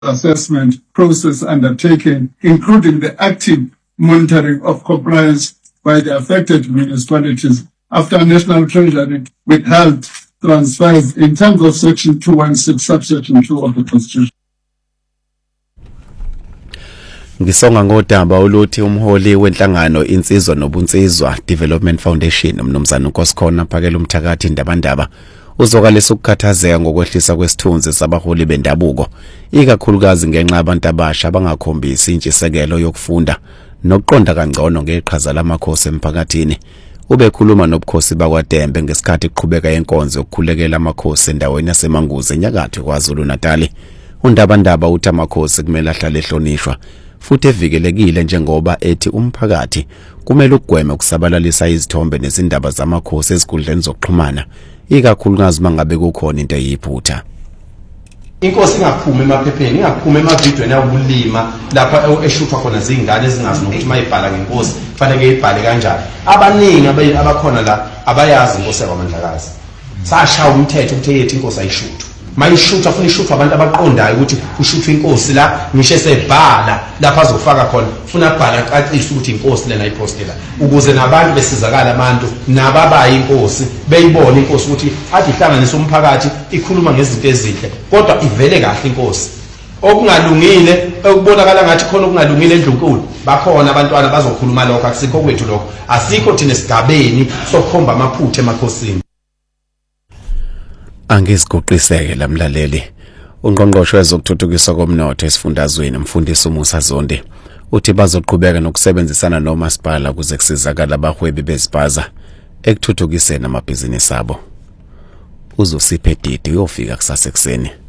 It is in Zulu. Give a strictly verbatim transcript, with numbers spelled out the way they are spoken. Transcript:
assessment process undertaken, including the active monitoring of compliance by the affected municipalities after National Treasury withheld transfers in terms of Section two sixteen, subsection two of the Constitution. Ngisonga ngodaba oluthi umholi wenhlangano insizwa nobunsizwa Development Foundation umnumzana uNkosikhona phakela umthakathi indabandaba uzokalisa ukukhathazeka ngokwehlisa kwesithunzi sabaholi bendabuko ikakhulukazi ngenxa abantu abasha abangakhombisi intshisekelo yokufunda nokuqonda kangcono ngeqhaza lamakhosi emphakathini. Ubekhuluma nobukhosi bakwaDembe ngesikhathi kuqhubeka yenkonzo yokukhulekela amakhosi endaweni yaseManguze enyakatho kwaZulu Natal. Undabandaba uthi amakhosi kumele ahlale ehlonishwa futhi evikelekile njengoba ethi umphakathi kumele ukugwema ukusabalalisa izithombe nezindaba zamakhosi ezikundleni zokuxhumana ikakhulukazi mangabe kukhona into eyiphutha. Inkosi ingaphuma emaphepheni, ingaphuma emavidweni awulima lapha eshuthwa khona zingane ezingazi nokuthi mayibhala ngenkosi kufanele ibhale kanjani. Abaningi abakhona la abayazi inkosi yakwamandlakazi. Sashaya umthetho ukuthi yethi inkosi ayishuthu. Mayishutha afuna ishuthwa abantu abaqondayo ukuthi ushuthwa inkosi la ngisho esebhala lapha azofaka khona ufuna abhala aqaqisa ukuthi inkosi lena ayipostela ukuze nabantu besizakala abantu nababayi inkosi beyibone inkosi ukuthi athi ihlanganisa umphakathi ikhuluma ngezinto ezinhle kodwa ivele kahle inkosi. Okungalungile okubonakala ngathi khona okungalungile endlunkulu bakhona abantwana bazokhuluma lokho akusikho kwethu lokho asikho thina esigabeni sokukhomba amaphutha emakhosini. Angiziguqiseke lamlaleli. Ungqongqoshe wezokuthuthukiswa komnotho esifundazweni umfundisi uMusa Zondi uthi bazoqhubeka nokusebenzisana nomasipala ukuze kusizakala abahwebi bezipaza ekuthuthukiseni amabhizinisi abo. Uzosiphe didi uyofika kusasa ekseni.